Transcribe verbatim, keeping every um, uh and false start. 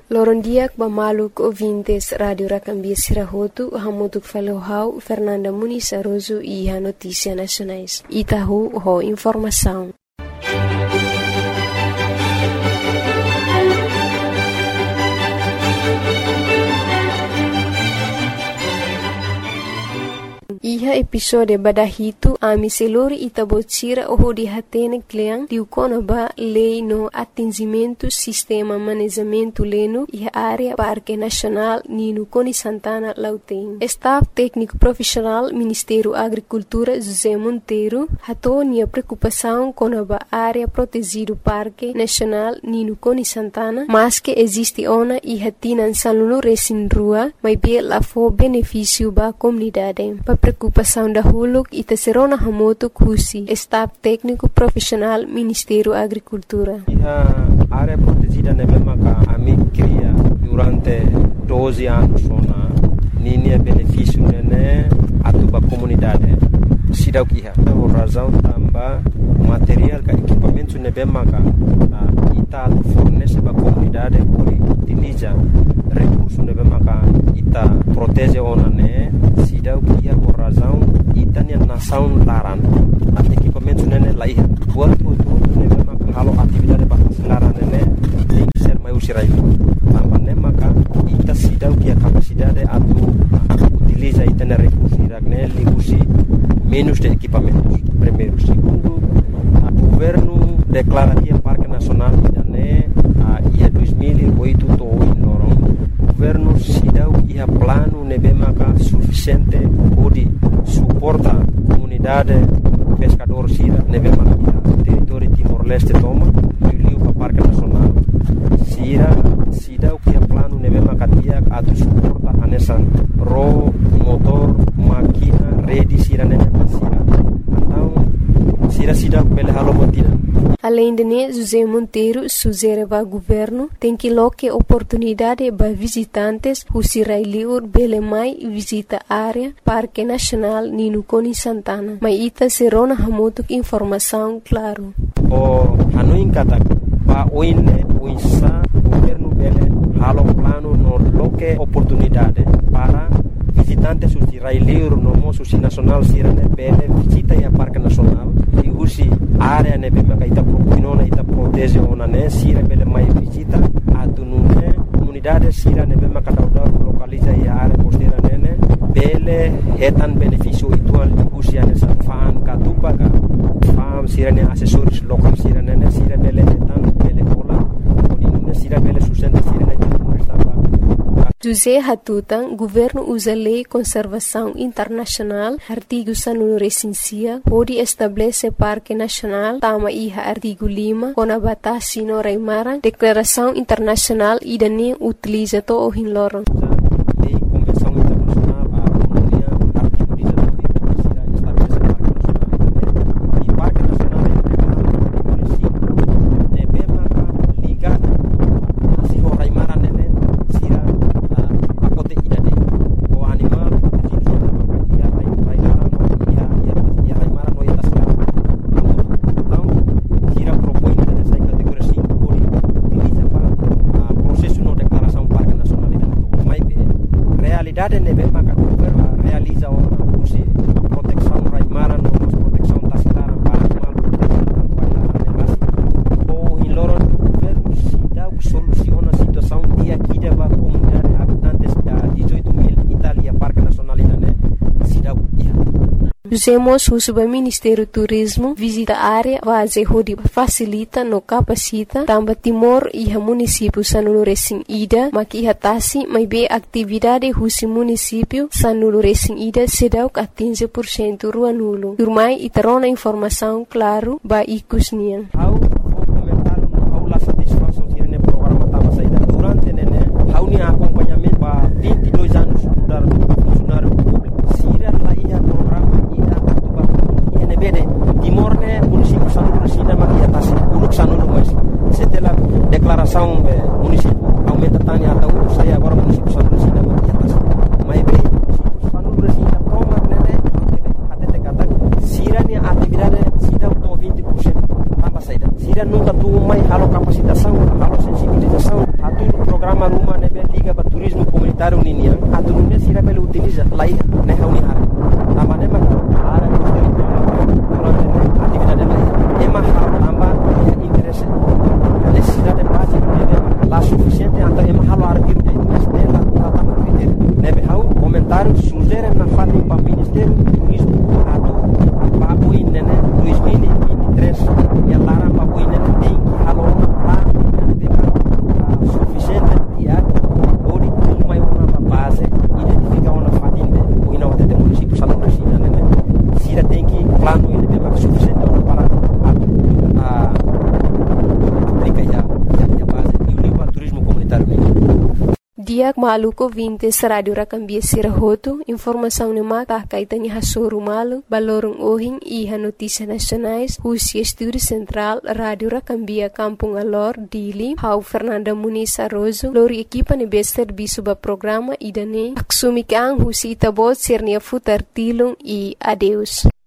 Lorondiak bamaluk ouvintes Radio Racambia Sirahotu, hamutuk falohau Fernanda Muniz Aroso e a Notícia Nacionais. Itahu ho informação. Iha episode badahito ami selori itabotira oho di hatene kleang diukona ba lei no atingimento sistema manejamento leno iha área Parque Nacional Nino Coni Santana Lauteng. Staff técnico profissional Ministério Agricultura José Monteiro hatou nia preocupação com a área protegido Parque Nacional Nino Coni Santana, mas que existe ona iha tinan saluno resin rua, mas bem lá for benefício ba comunidade. Preocupação da Huluk e Tesserona Hamoto Kusi, staff técnico profissional Ministério Agricultura. A área protegida na mesma que a mim cria durante doze anos na linha benefício né a tua comunidade. Sida o que é a razão também material que equipamento na mesma que ita fornece para a comunidade por utiliza recursos na mesma que ita protege ona né sida o que é por razão ita nia nação laran a equipamento né lá ia buat tudo na mesma que halo atividade para laran né tem que ser mais usirai também né maka ita sida o que é capacidade atu utiliza ita na recursos né ligusi menos de equipamentos. Primeiro, segundo, o governo declara que o Parque Nacional né a dois mil e oito to em Lorong. O governo se dá que o plano nebemaka suficiente para suportar a comunidade pescador sira nebemaka território Timor-Leste toma e liu para o Parque Nacional. Sira se dá que o plano nebemaka dia a suporta a nessa ro motor máquina rede sira nebemaka sira. Sira sida pele halo botina. Além de né, José Monteiro sugere ao governo tem que loque oportunidade para visitantes who sirai liur bele mai visita área Parque Nacional Nino Coni Santana. Mas ita serona hamotuk informação claro. O anu inkata pa oine oinsa governo bele halo plano no loque oportunidade para visitantes who sirai liur no mo susi nacional sirane bele visita ya Parque Nacional e usi área ne bema ita propinona ita protege ona ne sira bele mai visita atunune comunidade sira ne bema kadauda localiza ya área costeira nene bele etan benefício ituan usi ane sa fan katupa ka fam sira ne assessores local sira nene sira bele etan bele pola odinune sira bele sustenta sira ne José Hatutan, governo usa lei conservação internacional, artigo sanunu recensia, pode estabelecer Parque Nacional, tama iha artigo lima, com a batasi no Raimaran, declaração internacional e dani utiliza to o hinloron. Usemos o Subministério Turismo visita a área vaze hodi facilita no capacita tamba Timor e a município sanulu resin ida maki hatasi mai be atividade husi município sanulu resin ida sedau quinze por cento rua nulo. Turmai itarona informação claro ba ikusnian. How comentar no aula satisfação tirene programa tava saída durante nene how ni acompanhamento ba vinte e dois anos mudar funcionário público. Sira lá ia programa bede Timor ne município sanulu sida maki atas uluk sanulu mas setelah declaração do município aumenta tanya atau saya agora município sanulu sida maki atas mai be sanulu sida toma nene até kata sira ni atividade sida to vinte por cento tambah saida sira nunca tu mai halo kapasitação halo sensibilização atu programa rumah Dia maluco vintes Radio Rakambia Sirahoto, informação ne mata kaitani hasuru malu, balorong ohin iha notícias nacionais, Rússia Estúdio Central, Radio Rakambia Kampung Alor, Dili, Hau Fernanda Muniz Arrozo, lori equipa ne bester bisuba programa idane, aksumi kang husi itabot sirnia futar tilung e adeus.